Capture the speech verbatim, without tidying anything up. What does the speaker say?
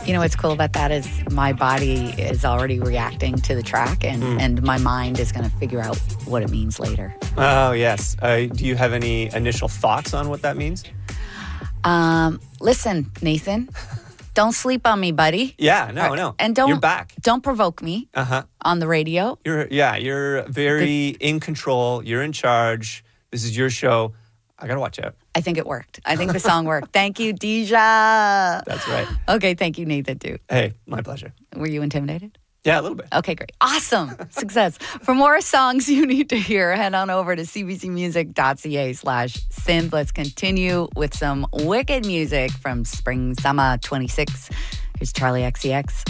You know what's cool about that is my body is already reacting to the track, and, mm. and my mind is going to figure out what it means later. Oh, yes. Uh, do you have any initial thoughts on what that means? Um, listen, Nathan, don't sleep on me, buddy. Yeah, no, right. no. And don't, you're back. Don't provoke me uh-huh. on the radio. You're Yeah, you're very the, in control. You're in charge. This is your show. I got to watch out. I think it worked. I think the song worked. Thank you, Deja. That's right. Okay, thank you, Nathan, too. Hey, my pleasure. Were you intimidated? Yeah, a little bit. Okay, great. Awesome. Success. For more songs you need to hear, head on over to cbcmusic.ca slash synth. Let's continue with some wicked music from Spring Summer twenty-six. Here's Charlie X C X.